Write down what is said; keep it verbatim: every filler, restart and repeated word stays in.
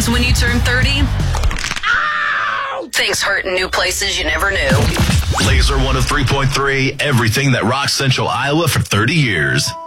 happens when you turn thirty? Ow! Things hurt in new places you never knew. Laser one oh three point three, everything that rocks Central Iowa for thirty years.